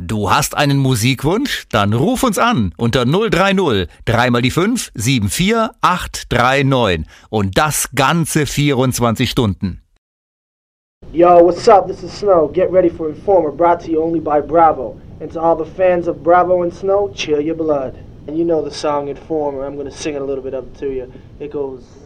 Du hast einen Musikwunsch? Dann ruf uns an unter 030 3 mal die 5 74 839 und das ganze 24 Stunden. Yo, what's up? This is Snow. Get ready for Informer, brought to you only by Bravo. And to all the fans of Bravo and Snow, chill your blood. And you know the song Informer. I'm going to sing a little bit of it to you. It goes...